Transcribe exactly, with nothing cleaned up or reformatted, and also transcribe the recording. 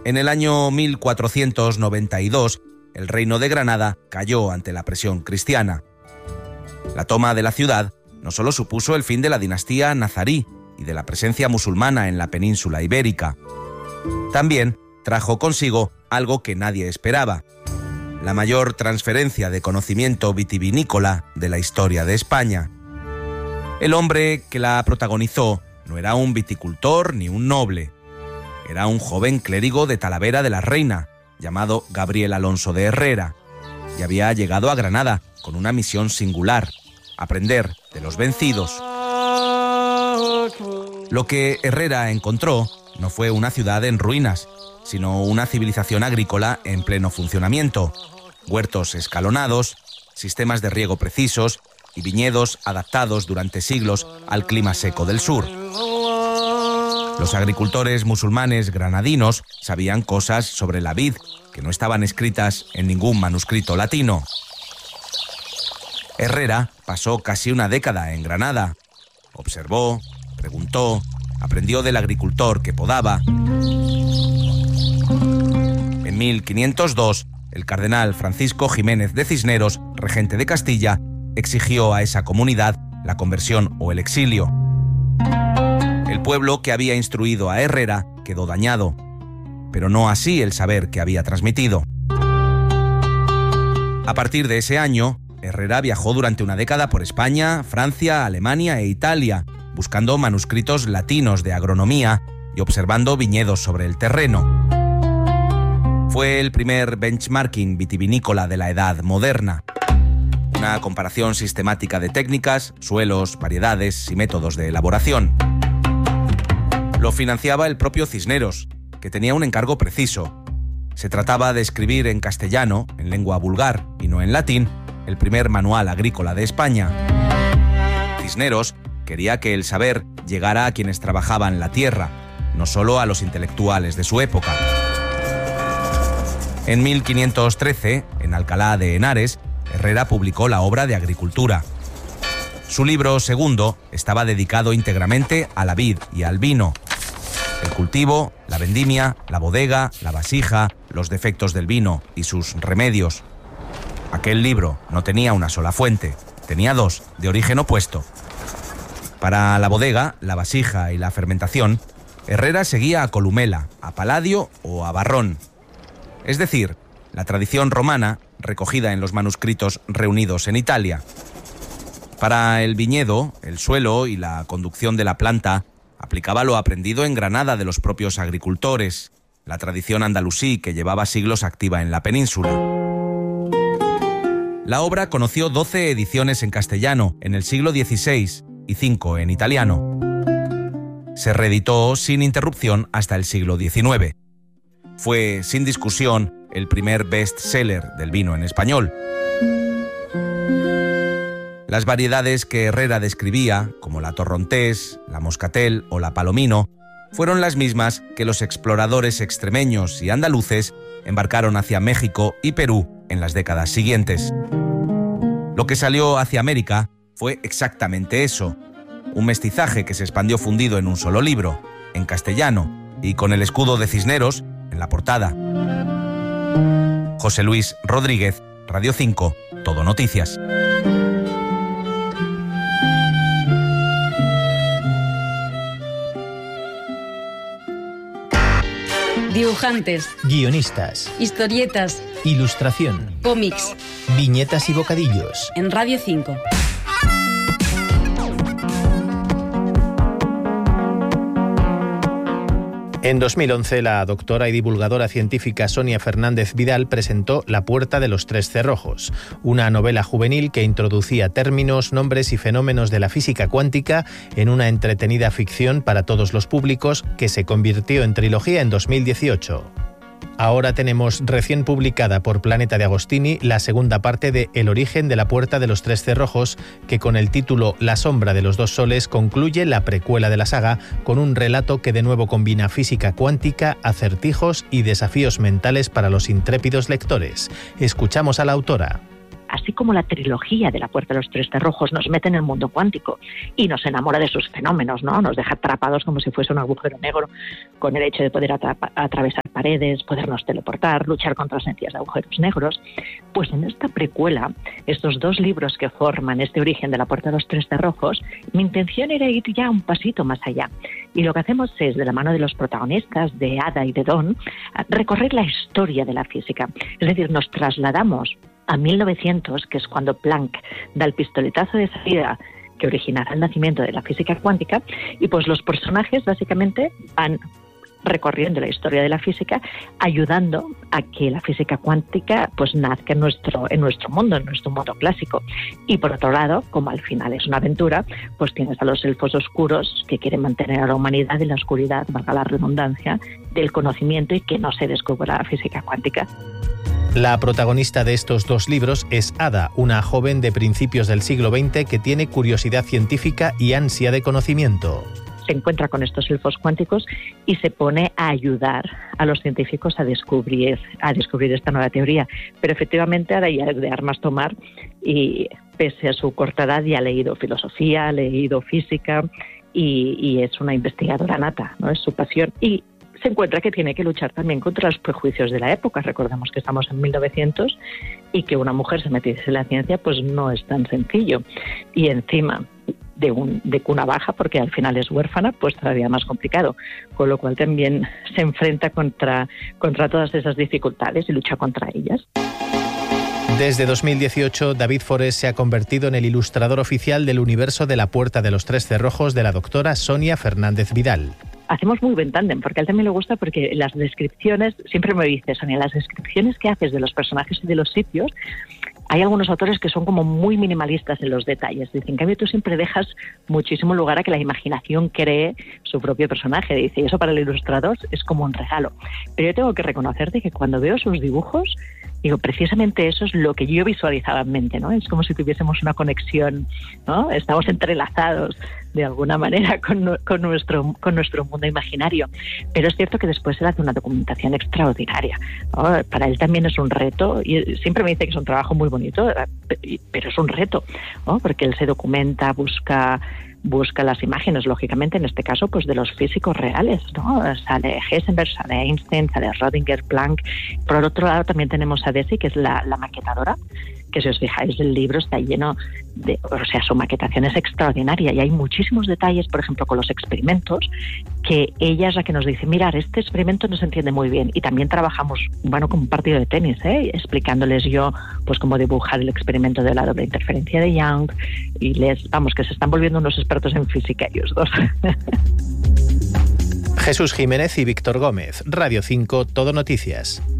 En el año mil cuatrocientos noventa y dos, el reino de Granada cayó ante la presión cristiana. La toma de la ciudad no solo supuso el fin de la dinastía nazarí y de la presencia musulmana en la península ibérica, también trajo consigo algo que nadie esperaba: la mayor transferencia de conocimiento vitivinícola de la historia de España. El hombre que la protagonizó no era un viticultor ni un noble. Era un joven clérigo de Talavera de la Reina, llamado Gabriel Alonso de Herrera, y había llegado a Granada con una misión singular: aprender de los vencidos. Lo que Herrera encontró no fue una ciudad en ruinas, sino una civilización agrícola en pleno funcionamiento: huertos escalonados, sistemas de riego precisos y viñedos adaptados durante siglos al clima seco del sur. Los agricultores musulmanes granadinos sabían cosas sobre la vid que no estaban escritas en ningún manuscrito latino. Herrera pasó casi una década en Granada. Observó, preguntó, aprendió del agricultor que podaba. En mil quinientos dos, el cardenal Francisco Jiménez de Cisneros, regente de Castilla, exigió a esa comunidad la conversión o el exilio. El pueblo que había instruido a Herrera quedó dañado, pero no así el saber que había transmitido. A partir de ese año, Herrera viajó durante una década por España, Francia, Alemania e Italia, buscando manuscritos latinos de agronomía y observando viñedos sobre el terreno. Fue el primer benchmarking vitivinícola de la Edad Moderna. Una comparación sistemática de técnicas, suelos, variedades y métodos de elaboración. Lo financiaba el propio Cisneros, que tenía un encargo preciso. Se trataba de escribir en castellano, en lengua vulgar y no en latín, el primer manual agrícola de España. Cisneros quería que el saber llegara a quienes trabajaban la tierra, no solo a los intelectuales de su época. En mil quinientos trece, en Alcalá de Henares, Herrera publicó la obra de agricultura. Su libro segundo estaba dedicado íntegramente a la vid y al vino. El cultivo, la vendimia, la bodega, la vasija, los defectos del vino y sus remedios. Aquel libro no tenía una sola fuente, tenía dos, de origen opuesto. Para la bodega, la vasija y la fermentación, Herrera seguía a Columela, a Palladio o a Varrón. Es decir, la tradición romana recogida en los manuscritos reunidos en Italia. Para el viñedo, el suelo y la conducción de la planta, aplicaba lo aprendido en Granada de los propios agricultores, la tradición andalusí que llevaba siglos activa en la península. La obra conoció doce ediciones en castellano en el siglo dieciséis y cinco en italiano. Se reeditó sin interrupción hasta el siglo diecinueve. Fue, sin discusión, el primer best-seller del vino en español. Las variedades que Herrera describía, como la torrontés, la moscatel o la palomino, fueron las mismas que los exploradores extremeños y andaluces embarcaron hacia México y Perú en las décadas siguientes. Lo que salió hacia América fue exactamente eso, un mestizaje que se expandió fundido en un solo libro, en castellano, y con el escudo de Cisneros en la portada. José Luis Rodríguez, Radio cinco, Todo Noticias. Dibujantes, guionistas, historietas, ilustración, cómics, viñetas y bocadillos. En Radio cinco. En dos mil once, la doctora y divulgadora científica Sonia Fernández Vidal presentó La puerta de los tres cerrojos, una novela juvenil que introducía términos, nombres y fenómenos de la física cuántica en una entretenida ficción para todos los públicos que se convirtió en trilogía en dos mil dieciocho. Ahora tenemos recién publicada por Planeta de Agostini la segunda parte de El origen de la puerta de los tres cerrojos, que con el título La sombra de los dos soles concluye la precuela de la saga con un relato que de nuevo combina física cuántica, acertijos y desafíos mentales para los intrépidos lectores. Escuchamos a la autora. así como la trilogía de La puerta de los tres cerrojos nos mete en el mundo cuántico y nos enamora de sus fenómenos, ¿no? Nos deja atrapados como si fuese un agujero negro, con el hecho de poder atrapa- atravesar paredes, podernos teleportar, luchar contra las energías de agujeros negros. Pues en esta precuela, estos dos libros que forman este origen de La puerta de los tres cerrojos, mi intención era ir ya un pasito más allá. Y lo que hacemos es, de la mano de los protagonistas, de Ada y de Don, recorrer la historia de la física. Es decir, nos trasladamos a mil novecientos, que es cuando Planck da el pistoletazo de salida que originará el nacimiento de la física cuántica, y pues los personajes básicamente van recorriendo la historia de la física, ayudando a que la física cuántica pues nazca en nuestro, en nuestro mundo, en nuestro mundo clásico. Y por otro lado, como al final es una aventura, pues tienes a los elfos oscuros que quieren mantener a la humanidad en la oscuridad, valga la redundancia, del conocimiento y que no se descubra la física cuántica. La protagonista de estos dos libros es Ada, una joven de principios del siglo veinte que tiene curiosidad científica y ansia de conocimiento. Se encuentra con estos elfos cuánticos y se pone a ayudar a los científicos a descubrir, a descubrir esta nueva teoría. Pero efectivamente ahora ya es de armas tomar y pese a su corta edad ya ha leído filosofía, ha leído física y, y es una investigadora nata, ¿no? Es su pasión. Y se encuentra que tiene que luchar también contra los prejuicios de la época. Recordemos que estamos en mil novecientos y que una mujer se metiese en la ciencia pues no es tan sencillo. Y encima de, un, de cuna baja, porque al final es huérfana, pues todavía más complicado. Con lo cual también se enfrenta contra, contra todas esas dificultades y lucha contra ellas. Desde dos mil dieciocho, David Forés se ha convertido en el ilustrador oficial del universo de La puerta de los tres cerrojos de la doctora Sonia Fernández Vidal. Hacemos muy buen tándem, porque a él también le gusta, porque las descripciones, siempre me dice, Sonia, las descripciones que haces de los personajes y de los sitios, hay algunos autores que son como muy minimalistas en los detalles. Dice, en cambio tú siempre dejas muchísimo lugar a que la imaginación cree su propio personaje. Dice, y eso para el ilustrador es como un regalo. Pero yo tengo que reconocerte que cuando veo sus dibujos, digo, precisamente eso es lo que yo visualizaba en mente, ¿no? Es como si tuviésemos una conexión, ¿no? Estamos entrelazados de alguna manera con, con, nuestro, con nuestro mundo imaginario. Pero es cierto que después él hace una documentación extraordinaria, ¿no? Para él también es un reto, y siempre me dice que es un trabajo muy bonito, pero es un reto, ¿no? Porque él se documenta, busca... busca las imágenes, lógicamente, en este caso, pues de los físicos reales, ¿no? Sale Heisenberg, sale Einstein, sale Schrödinger, Planck. Por otro lado, también tenemos a Desi, que es la, la maquetadora, que si os fijáis, el libro está lleno de... O sea, su maquetación es extraordinaria y hay muchísimos detalles, por ejemplo, con los experimentos, que ella es la que nos dice, mirar, este experimento no se entiende muy bien. Y también trabajamos, bueno, como un partido de tenis, ¿eh? Explicándoles yo, pues, cómo dibujar el experimento de la doble interferencia de Young, y les, vamos, que se están volviendo unos expertos en física ellos dos. Jesús Jiménez y Víctor Gómez, Radio cinco, Todo Noticias.